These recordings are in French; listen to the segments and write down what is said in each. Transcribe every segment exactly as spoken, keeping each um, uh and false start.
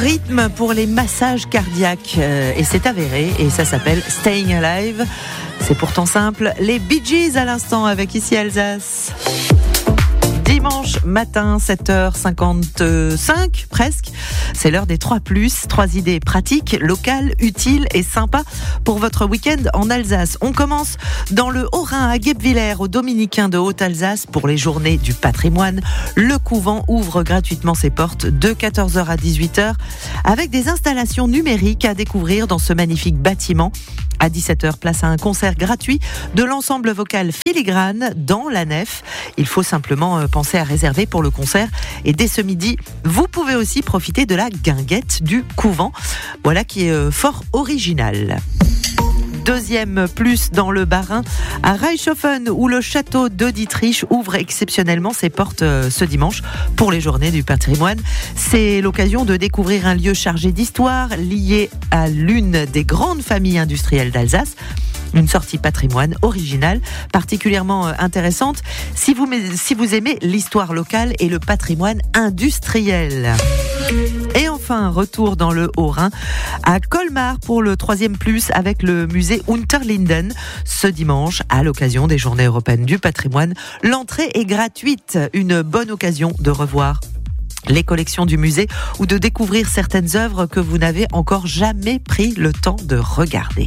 rythme pour les massages cardiaques. Euh, et c'est avéré, et ça s'appelle Staying Alive. C'est pourtant simple. Les Bee Gees à l'instant avec Ici Alsace. Dimanche matin, sept heures cinquante-cinq presque. C'est l'heure des trois plus. Trois idées pratiques, locales, utiles et sympas pour votre week-end en Alsace. On commence dans le Haut-Rhin à Guebwiller, aux Dominicains de Haute-Alsace pour les journées du patrimoine. Le couvent ouvre gratuitement ses portes de quatorze heures à dix-huit heures avec des installations numériques à découvrir dans ce magnifique bâtiment. À dix-sept heures, place à un concert gratuit de l'ensemble vocal Filigrane dans la nef. Il faut simplement penser à réserver pour le concert. Et dès ce midi, vous pouvez aussi profiter de la guinguette du couvent. Voilà qui est fort original. Deuxième plus dans le Bas-Rhin, à Reichshofen, où le château de Dietrich ouvre exceptionnellement ses portes ce dimanche pour les journées du patrimoine. C'est l'occasion de découvrir un lieu chargé d'histoire lié à l'une des grandes familles industrielles d'Alsace. Une sortie patrimoine originale, particulièrement intéressante si vous, si vous aimez l'histoire locale et le patrimoine industriel. Et enfin, retour dans le Haut-Rhin, à Colmar pour le troisième plus avec le musée Unterlinden. Ce dimanche, à l'occasion des Journées européennes du patrimoine, l'entrée est gratuite. Une bonne occasion de revoir les collections du musée ou de découvrir certaines œuvres que vous n'avez encore jamais pris le temps de regarder.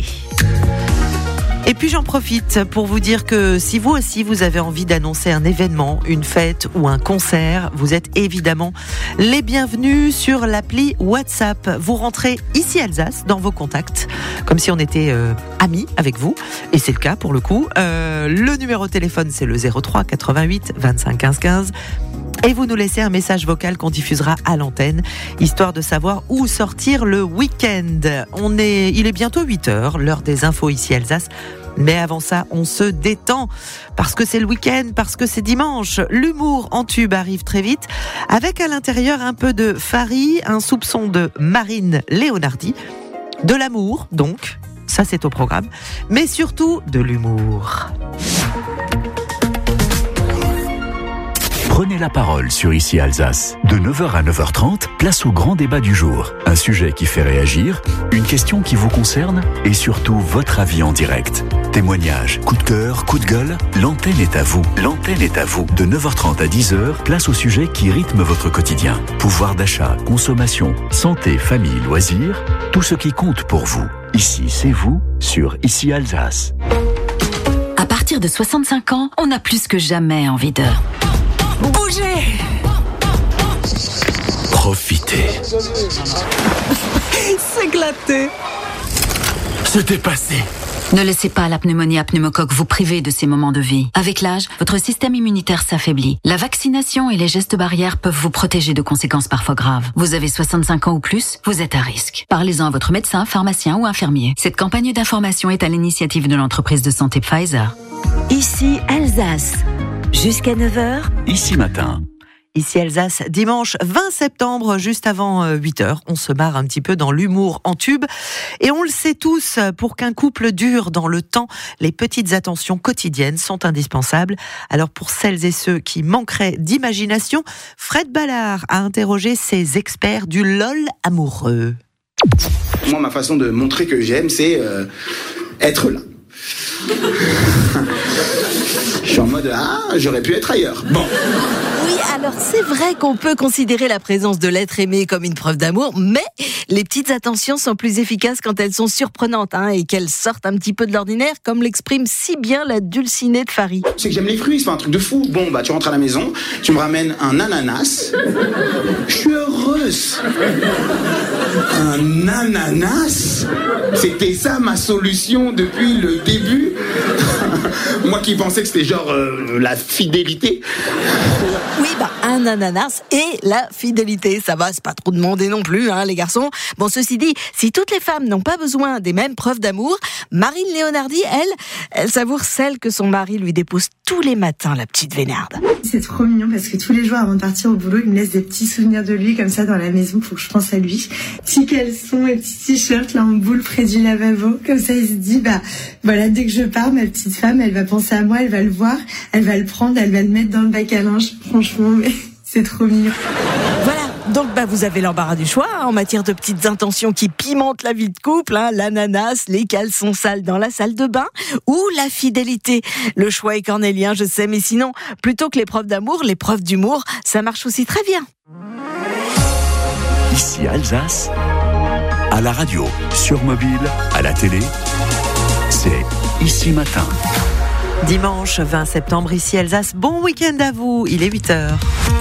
Et puis j'en profite pour vous dire que si vous aussi vous avez envie d'annoncer un événement, une fête ou un concert, vous êtes évidemment les bienvenus sur l'appli WhatsApp. Vous rentrez Ici Alsace dans vos contacts, comme si on était euh, amis avec vous, et c'est le cas pour le coup. Euh, le numéro de téléphone c'est le zéro trois quatre-vingt-huit vingt-cinq quinze quinze. Et vous nous laissez un message vocal qu'on diffusera à l'antenne, histoire de savoir où sortir le week-end. On est, il est bientôt huit heures, l'heure des infos Ici Alsace. Mais avant ça, on se détend, parce que c'est le week-end, parce que c'est dimanche. L'humour en tube arrive très vite, avec à l'intérieur un peu de Fari, un soupçon de Marine Leonardi, de l'amour donc, ça c'est au programme, mais surtout de l'humour. Prenez la parole sur Ici Alsace. De neuf heures à neuf heures trente, place au grand débat du jour. Un sujet qui fait réagir, une question qui vous concerne et surtout votre avis en direct. Témoignages, coup de cœur, coup de gueule, l'antenne est à vous. L'antenne est à vous. De neuf heures trente à dix heures, place au sujet qui rythme votre quotidien. Pouvoir d'achat, consommation, santé, famille, loisirs, tout ce qui compte pour vous. Ici, c'est vous sur Ici Alsace. À partir de soixante-cinq ans, on a plus que jamais envie de... bouger. Profitez. S'éclater. Se dépasser. Ne laissez pas la pneumonie à pneumocoque vous priver de ces moments de vie. Avec l'âge, votre système immunitaire s'affaiblit. La vaccination et les gestes barrières peuvent vous protéger de conséquences parfois graves. Vous avez soixante-cinq ans ou plus, vous êtes à risque. Parlez-en à votre médecin, pharmacien ou infirmier. Cette campagne d'information est à l'initiative de l'entreprise de santé Pfizer. Ici Alsace. Jusqu'à neuf heures. Ici matin. Ici Alsace, dimanche vingt septembre, juste avant huit heures. On se marre un petit peu dans l'humour en tube. Et on le sait tous, pour qu'un couple dure dans le temps, les petites attentions quotidiennes sont indispensables. Alors pour celles et ceux qui manqueraient d'imagination, Fred Ballard a interrogé ses experts du lol amoureux. Moi, ma façon de montrer que j'aime, c'est euh, être là. Je suis en mode, ah, j'aurais pu être ailleurs. Bon. Oui, alors c'est vrai qu'on peut considérer la présence de l'être aimé comme une preuve d'amour, mais les petites attentions sont plus efficaces quand elles sont surprenantes hein, et qu'elles sortent un petit peu de l'ordinaire, comme l'exprime si bien la dulcinée de Fari. C'est que j'aime les fruits, c'est pas un truc de fou. Bon, bah tu rentres à la maison, tu me ramènes un ananas. Je suis heureuse. Un ananas? C'était ça ma solution depuis le début. Moi qui pensais que c'était genre euh, la fidélité. Oui, bah un ananas et la fidélité, ça va, c'est pas trop demandé non plus, hein, les garçons. Bon, ceci dit, si toutes les femmes n'ont pas besoin des mêmes preuves d'amour, Marine Leonardi, elle, elle savoure celle que son mari lui dépose tous les matins, la petite vénarde. C'est trop mignon parce que tous les jours avant de partir au boulot, il me laisse des petits souvenirs de lui comme ça dans la maison pour que je pense à lui. Petits caleçons et petits t-shirts là en boule près du lavabo, comme ça il se dit bah voilà, dès que je pars, ma petite femme, elle va penser à moi, elle va le voir, elle va le prendre, elle va le mettre dans le bac à linge. Franchement, mais c'est trop mignon. Voilà, Donc bah, vous avez l'embarras du choix hein, en matière de petites intentions qui pimentent la vie de couple, hein, l'ananas, les caleçons sales dans la salle de bain ou la fidélité. Le choix est cornélien, je sais, mais sinon, plutôt que les preuves d'amour, les preuves d'humour, ça marche aussi très bien. Ici Alsace, à la radio, sur mobile, à la télé, c'est Ici Matin. Dimanche vingt septembre, ici Alsace, bon week-end à vous, il est huit heures.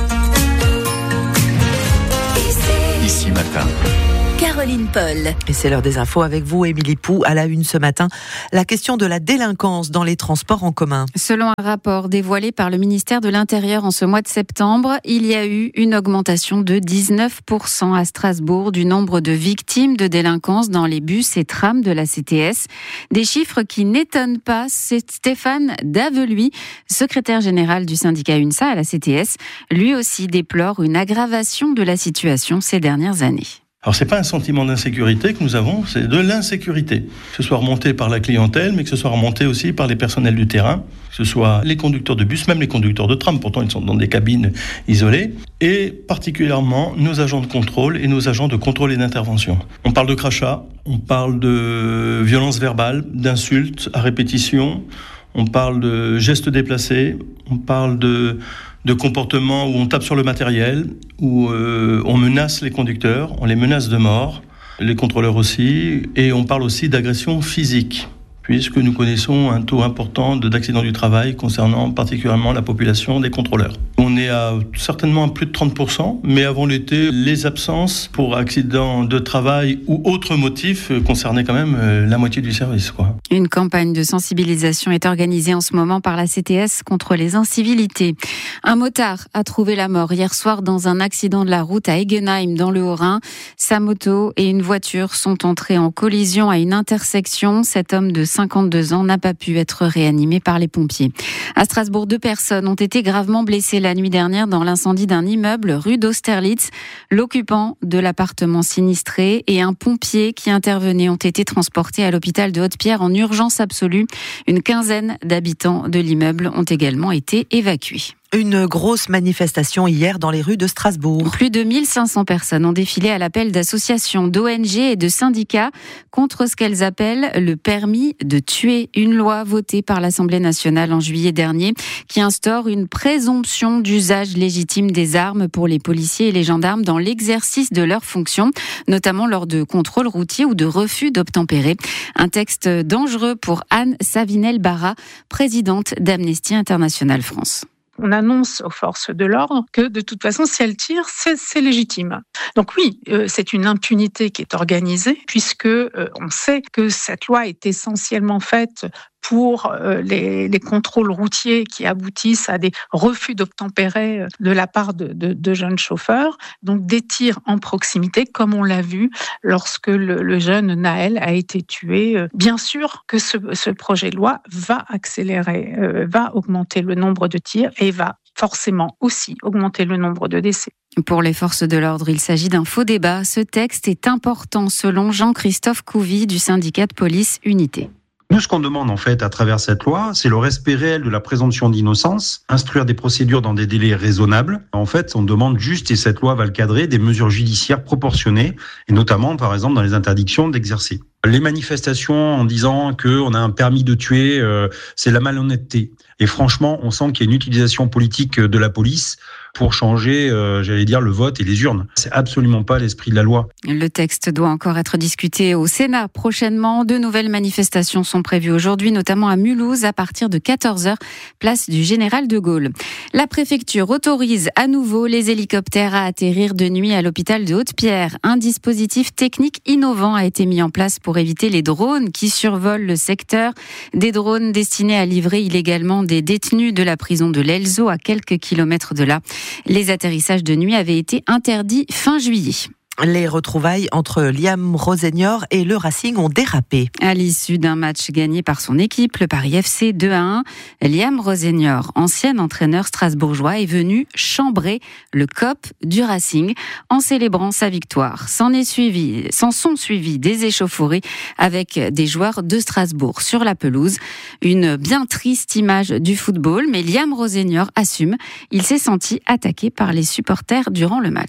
Ici Matin. Caroline Paul. Et c'est l'heure des infos avec vous, Émilie Pou, à la une ce matin. La question de la délinquance dans les transports en commun. Selon un rapport dévoilé par le ministère de l'Intérieur en ce mois de septembre, il y a eu une augmentation de dix-neuf pour cent à Strasbourg du nombre de victimes de délinquance dans les bus et trams de la C T S. Des chiffres qui n'étonnent pas. C'est Stéphane Daveluy, secrétaire général du syndicat UNSA à la C T S. Lui aussi déplore une aggravation de la situation ces dernières années. Alors c'est pas un sentiment d'insécurité que nous avons, c'est de l'insécurité. Que ce soit remonté par la clientèle, mais que ce soit remonté aussi par les personnels du terrain, que ce soit les conducteurs de bus, même les conducteurs de tram, pourtant ils sont dans des cabines isolées, et particulièrement nos agents de contrôle et nos agents de contrôle et d'intervention. On parle de crachats, on parle de violence verbale, d'insultes à répétition, on parle de gestes déplacés, on parle de... de comportements où on tape sur le matériel, où euh, on menace les conducteurs, on les menace de mort, les contrôleurs aussi, et on parle aussi d'agression physique, puisque nous connaissons un taux important d'accidents du travail concernant particulièrement la population des contrôleurs. On est à certainement à plus de trente pour cent, mais avant l'été, les absences pour accidents de travail ou autres motifs concernaient quand même la moitié du service, quoi. Une campagne de sensibilisation est organisée en ce moment par la C T S contre les incivilités. Un motard a trouvé la mort hier soir dans un accident de la route à Egenheim dans le Haut-Rhin. Sa moto et une voiture sont entrées en collision à une intersection. Cet homme de cinquante-deux ans n'a pas pu être réanimé par les pompiers. À Strasbourg, deux personnes ont été gravement blessées la nuit dernière dans l'incendie d'un immeuble rue d'Austerlitz. L'occupant de l'appartement sinistré et un pompier qui intervenait ont été transportés à l'hôpital de Haute-Pierre en urgence absolue. Une quinzaine d'habitants de l'immeuble ont également été évacués. Une grosse manifestation hier dans les rues de Strasbourg. Plus de mille cinq cents personnes ont défilé à l'appel d'associations, d'O N G et de syndicats contre ce qu'elles appellent le permis de tuer. Une loi votée par l'Assemblée nationale en juillet dernier qui instaure une présomption d'usage légitime des armes pour les policiers et les gendarmes dans l'exercice de leurs fonctions, notamment lors de contrôles routiers ou de refus d'obtempérer. Un texte dangereux pour Anne Savinel-Barra, présidente d'Amnesty International France. On annonce aux forces de l'ordre que de toute façon, si elles tirent, c'est, c'est légitime. Donc oui, euh, c'est une impunité qui est organisée, puisque euh, on sait que cette loi est essentiellement faite pour euh, les, les contrôles routiers qui aboutissent à des refus d'obtempérer de la part de, de, de jeunes chauffeurs, donc des tirs en proximité, comme on l'a vu lorsque le, le jeune Naël a été tué. Bien sûr que ce, ce projet de loi va accélérer, euh, va augmenter le nombre de tirs et va forcément aussi augmenter le nombre de décès. Pour les forces de l'ordre, il s'agit d'un faux débat. Ce texte est important selon Jean-Christophe Couvi du syndicat de police Unité. Nous, ce qu'on demande en fait à travers cette loi, c'est le respect réel de la présomption d'innocence, instruire des procédures dans des délais raisonnables. En fait, on demande juste, et cette loi va le cadrer, des mesures judiciaires proportionnées, et notamment, par exemple, dans les interdictions d'exercer. Les manifestations en disant qu'on a un permis de tuer, euh, c'est la malhonnêteté. Et franchement, on sent qu'il y a une utilisation politique de la police pour changer, euh, j'allais dire, le vote et les urnes. C'est absolument pas l'esprit de la loi. Le texte doit encore être discuté au Sénat prochainement. De nouvelles manifestations sont prévues aujourd'hui, notamment à Mulhouse, à partir de quatorze heures, place du Général de Gaulle. La préfecture autorise à nouveau les hélicoptères à atterrir de nuit à l'hôpital de Haute-Pierre. Un dispositif technique innovant a été mis en place pour éviter les drones qui survolent le secteur. Des drones destinés à livrer illégalement des détenus de la prison de l'Elzo à quelques kilomètres de là. Les atterrissages de nuit avaient été interdits fin juillet. Les retrouvailles entre Liam Rosenior et le Racing ont dérapé. À l'issue d'un match gagné par son équipe, le Paris F C deux à un, Liam Rosenior, ancien entraîneur strasbourgeois, est venu chambrer le C O P du Racing en célébrant sa victoire. S'en est suivi, s'en sont suivis des échauffourées avec des joueurs de Strasbourg sur la pelouse. Une bien triste image du football, mais Liam Rosenior assume. Il s'est senti attaqué par les supporters durant le match.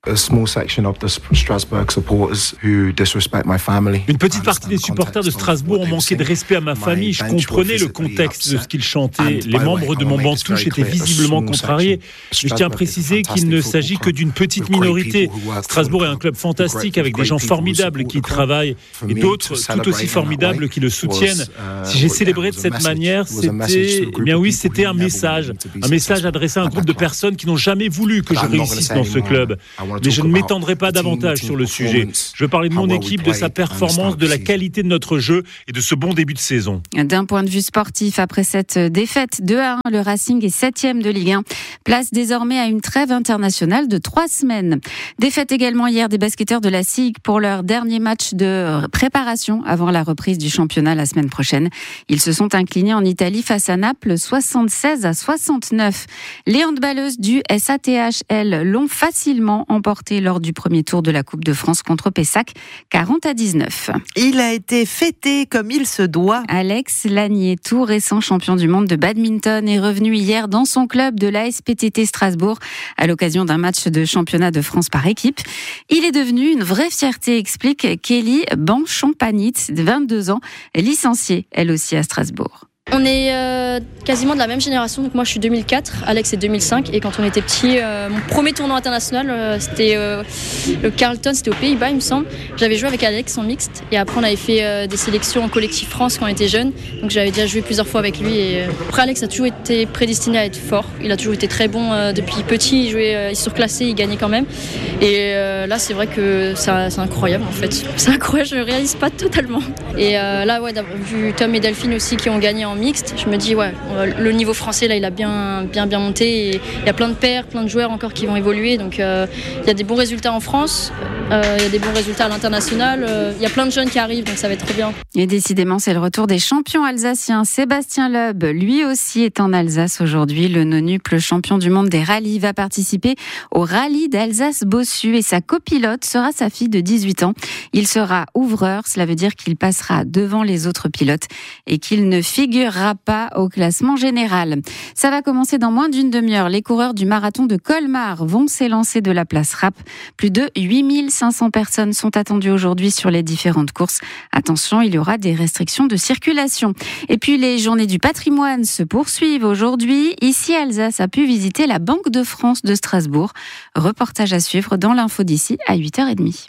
Une petite partie des supporters de Strasbourg ont manqué de respect à ma famille. Je comprenais le contexte de ce qu'ils chantaient. Les membres de mon banc de touche étaient visiblement contrariés. Mais je tiens à préciser qu'il ne s'agit que d'une petite minorité. Strasbourg est un club fantastique avec des gens formidables qui y travaillent et d'autres tout aussi formidables qui le soutiennent. Si j'ai célébré de cette manière, c'était, eh bien oui, c'était un message. Un message adressé à un groupe de personnes qui n'ont jamais voulu que je réussisse dans ce club. Mais je ne m'étendrai pas davantage sur le sujet. Je veux parler de mon équipe, de sa performance, de la qualité de notre jeu et de ce bon début de saison. D'un point de vue sportif, après cette défaite deux à un, le Racing est septième de Ligue un. Place désormais à une trêve internationale de trois semaines. Défaite également hier des basketteurs de la S I G pour leur dernier match de préparation avant la reprise du championnat la semaine prochaine. Ils se sont inclinés en Italie face à Naples soixante-seize à soixante-neuf. Les handballeuses du S A T H L l'ont facilement emporté lors du premier tour de la Coupe de France contre Pessac, quarante à dix-neuf. Il a été fêté comme il se doit. Alex Lanier, tout récent champion du monde de badminton, est revenu hier dans son club de l'A S P T T Strasbourg à l'occasion d'un match de championnat de France par équipe. Il est devenu une vraie fierté, explique Kelly Banchon-Panitz, de vingt-deux ans, licenciée elle aussi à Strasbourg. On est euh, quasiment de la même génération, donc moi je suis deux mille quatre, Alex est deux mille cinq, et quand on était petit, euh, mon premier tournoi international euh, c'était euh, le Carlton, c'était aux Pays-Bas il me semble. J'avais joué avec Alex en mixte et après on avait fait euh, des sélections en collectif France quand on était jeune, donc j'avais déjà joué plusieurs fois avec lui. Et, euh, après Alex a toujours été prédestiné à être fort, il a toujours été très bon euh, depuis petit, il jouait, euh, il surclassait, il gagnait quand même. Et euh, là c'est vrai que c'est, c'est incroyable en fait, c'est incroyable, je ne réalise pas totalement. Et euh, là ouais, d'avoir vu Tom et Delphine aussi qui ont gagné en mixte, je me dis ouais, le niveau français là il a bien bien bien monté et il y a plein de paires, plein de joueurs encore qui vont évoluer, donc euh, il y a des bons résultats en France, euh, il y a des bons résultats à l'international, euh, il y a plein de jeunes qui arrivent, donc ça va être très bien. Et décidément c'est le retour des champions alsaciens. Sébastien Loeb, lui aussi est en Alsace aujourd'hui. Le nonuple champion du monde des rallyes va participer au rallye d'Alsace-Bossu et sa copilote sera sa fille de dix-huit ans. Il sera ouvreur, cela veut dire qu'il passera devant les autres pilotes et qu'il ne figurera pas au classement général. Ça va commencer dans moins d'une demi-heure. Les coureurs du marathon de Colmar vont s'élancer de la place Rapp. Plus de huit mille cinq cents personnes sont attendues aujourd'hui sur les différentes courses. Attention, il y aura des restrictions de circulation. Et puis les journées du patrimoine se poursuivent aujourd'hui. Ici, Alsace a pu visiter la Banque de France de Strasbourg. Reportage à suivre dans l'info d'ici à huit heures trente.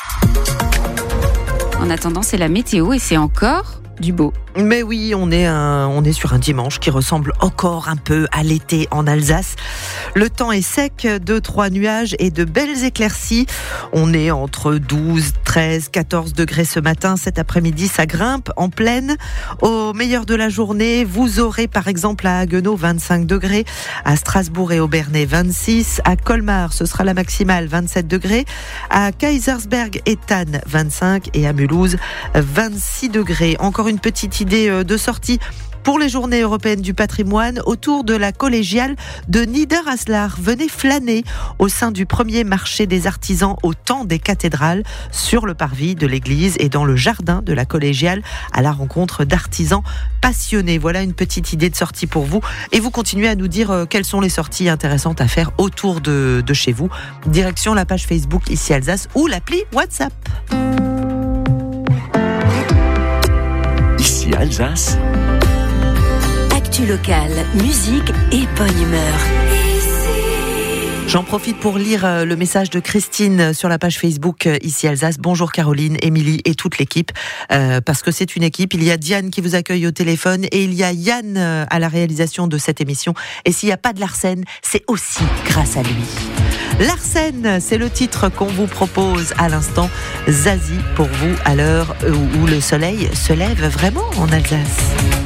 En attendant, c'est la météo et c'est encore du beau. Mais oui, on est, un, on est sur un dimanche qui ressemble encore un peu à l'été en Alsace. Le temps est sec, deux trois nuages et de belles éclaircies. On est entre douze, treize, quatorze degrés ce matin. Cet après-midi, ça grimpe en plaine. Au meilleur de la journée, vous aurez par exemple à Haguenau vingt-cinq degrés, à Strasbourg et Obernai vingt-six, à Colmar, ce sera la maximale vingt-sept degrés, à Kaisersberg et Thann vingt-cinq et à Mulhouse vingt-six degrés. Encore une petite idée de sortie pour les journées européennes du patrimoine autour de la collégiale de Niederaslar. Venez flâner au sein du premier marché des artisans au temps des cathédrales, sur le parvis de l'église et dans le jardin de la collégiale, à la rencontre d'artisans passionnés. Voilà une petite idée de sortie pour vous. Et vous continuez à nous dire quelles sont les sorties intéressantes à faire autour de, de chez vous. Direction la page Facebook Ici Alsace ou l'appli WhatsApp. Ici Alsace. Actu locale, musique et bonne humeur. J'en profite pour lire le message de Christine sur la page Facebook Ici Alsace. Bonjour Caroline, Émilie et toute l'équipe, euh, parce que c'est une équipe. Il y a Diane qui vous accueille au téléphone et il y a Yann à la réalisation de cette émission. Et s'il n'y a pas de Larsen, c'est aussi grâce à lui. Larsen, c'est le titre qu'on vous propose à l'instant. Zazie pour vous à l'heure où le soleil se lève vraiment en Alsace.